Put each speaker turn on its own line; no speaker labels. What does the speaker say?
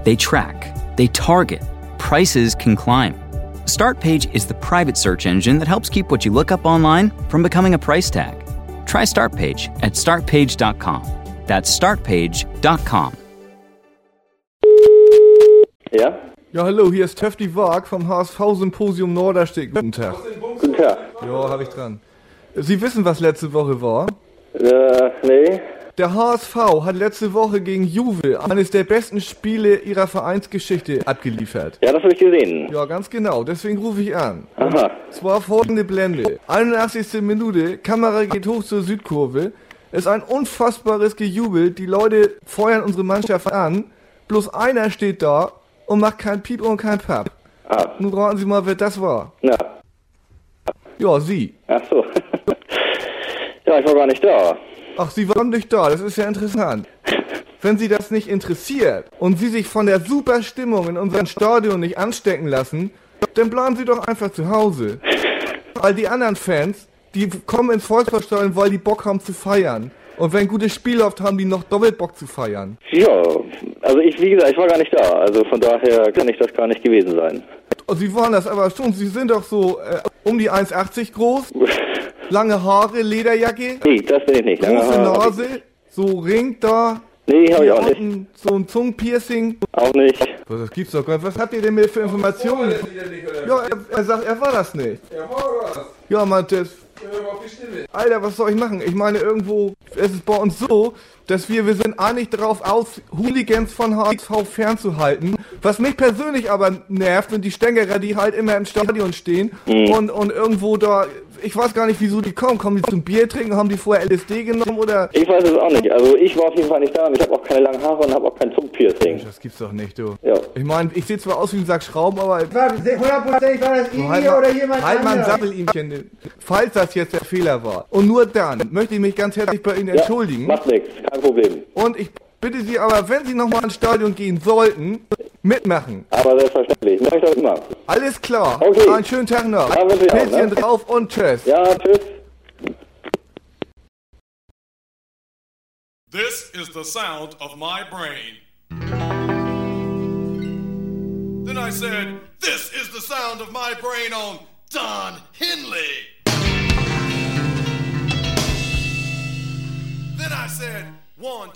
They track, they target, prices can climb. Startpage is the private search engine that helps keep what you look up online from becoming a price tag. Try Startpage at startpage.com. That's startpage.com.
Ja?
Ja, hallo, hier ist Töfti Waag vom HSV-Symposium Norderstedt. Guten Tag.
Guten Tag.
Ja, hab ich dran. Sie wissen, was letzte Woche war?
Nee.
Der HSV hat letzte Woche gegen Juve eines der besten Spiele ihrer Vereinsgeschichte abgeliefert.
Ja, das habe ich gesehen.
Ja, ganz genau, deswegen rufe ich an.
Aha.
Zwar folgende Blende. 81. Minute, Kamera geht hoch zur Südkurve. Es ist ein unfassbares Gejubel, die Leute feuern unsere Mannschaft an. Bloß einer steht da und macht kein Piep und kein Papp.
Ah.
Nun raten Sie mal, wer das war.
Na.
Ja, Sie.
Ach so. Ja, ich war gar nicht da.
Ach, Sie waren nicht da, das ist ja interessant. Wenn Sie das nicht interessiert und Sie sich von der super Stimmung in unserem Stadion nicht anstecken lassen, dann bleiben Sie doch einfach zu Hause. Weil die anderen Fans, die kommen ins Volksparkstadion, weil die Bock haben zu feiern. Und wenn ein gutes Spiel läuft, haben die noch doppelt Bock zu feiern.
Ja, also wie gesagt, ich war gar nicht da. Also von daher kann ich das gar nicht gewesen sein.
Oh, Sie waren das aber schon, Sie sind doch so um die 1,80 groß. Lange Haare, Lederjacke.
Nee, das bin ich nicht.
Große Nase, so Ring da.
Nee, hab ich auch nicht.
So ein Zungenpiercing.
Auch nicht.
Das gibt's doch gar nicht. Was habt ihr denn mir für Informationen? Ja, er sagt, er war das nicht.
Er war das.
Ja, man, das...
Auf die Stimme.
Alter, was soll ich machen? Ich meine, irgendwo ist es bei uns so, dass wir sind eigentlich darauf aus, Hooligans von HSV fernzuhalten. Was mich persönlich aber nervt, sind die Stängerer, die halt immer im Stadion stehen und irgendwo da, ich weiß gar nicht, wieso die kommen. Kommen die zum Bier trinken, haben die vorher LSD genommen oder?
Ich weiß es auch nicht. Also ich war auf jeden Fall nicht da und ich habe auch keine langen Haare und habe auch kein Zungenpiercing.
Das gibt's doch nicht, du.
Ja.
Ich meine, ich sehe zwar aus wie ein Sack Schrauben, aber...
100% war das ihn hier oder jemand
halt mal ein
anderes.
Sattelimchen, falls das jetzt der Fehler war. Und nur dann möchte ich mich ganz herzlich bei Ihnen entschuldigen.
Macht nichts, kein Problem.
Und ich bitte Sie aber, wenn Sie nochmal ins Stadion gehen sollten, mitmachen.
Aber selbstverständlich, mach ich das immer.
Alles klar.
Okay.
Einen schönen Tag noch.
Ja, wünsche ich auch,
Pilzchen
ne?
drauf und tschüss.
Ja, tschüss.
This is the sound of my brain. Then I said, this is the sound of my brain on Don Henley. Then I said, 1,